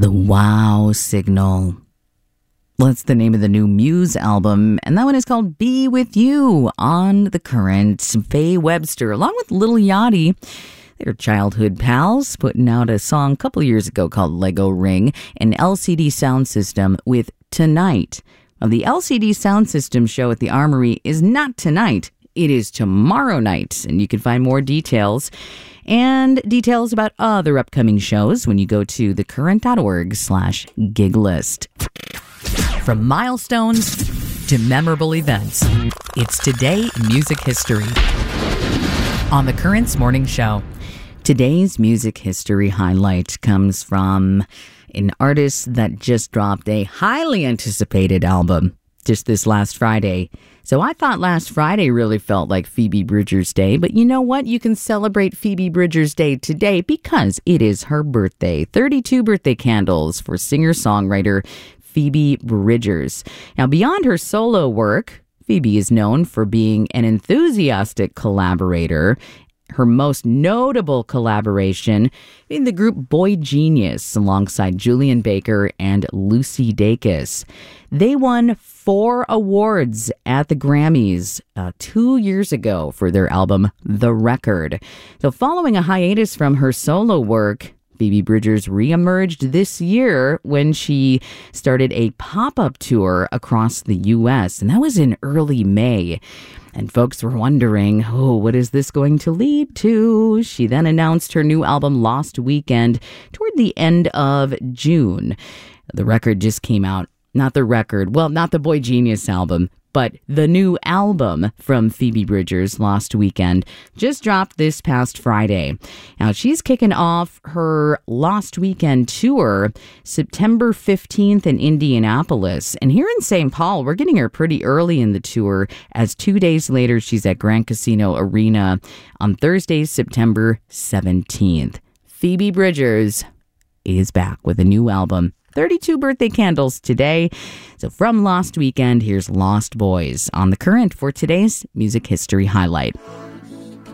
The Wow Signal. Well, that's the name of the new Muse album, and that one is called Be With You on The Current. Faye Webster, along with Lil Yachty, they're childhood pals, putting out a song a couple years ago called Lego Ring, and LCD Sound System with Tonight. Now, the LCD Sound System show at the Armory is not tonight. It is tomorrow night, and you can find more details and details about other upcoming shows when you go to thecurrent.org/gig list. From milestones to memorable events, it's Today in Music History on The Current's Morning Show. Today's music history highlight comes from an artist that just dropped a highly anticipated album just this last Friday. So I thought last Friday really felt like Phoebe Bridgers' Day, but you know what? You can celebrate Phoebe Bridgers' Day today because it is her birthday. 32 birthday candles for singer-songwriter Phoebe Bridgers. Now, beyond her solo work, Phoebe is known for being an enthusiastic collaborator. Her most notable collaboration in the group Boy Genius alongside Julian Baker and Lucy Dacus. They won 4 awards at the Grammys 2 years ago for their album The Record. So following a hiatus from her solo work, Phoebe Bridgers reemerged this year when she started a pop-up tour across the U.S., and that was in early May. And folks were wondering, what is this going to lead to? She then announced her new album Lost Weekend toward the end of June. The record just came out. Not the record. Well, not the Boy Genius album, but the new album from Phoebe Bridgers, Lost Weekend, just dropped this past Friday. Now, she's kicking off her Lost Weekend tour September 15th in Indianapolis. And here in St. Paul, we're getting her pretty early in the tour, as 2 days later, she's at Grand Casino Arena on Thursday, September 17th. Phoebe Bridgers is back with a new album. 32 birthday candles today. So from Lost Weekend, here's Lost Boys on The Current for today's music history highlight.